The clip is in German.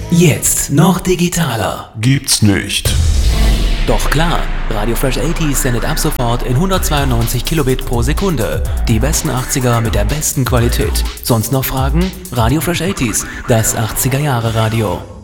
Jetzt noch digitaler. Gibt's nicht. Doch klar, Radio Fresh 80s sendet ab sofort in 192 Kilobit pro Sekunde. Die besten 80er mit der besten Qualität. Sonst noch Fragen? Radio Fresh 80s, das 80er Jahre Radio.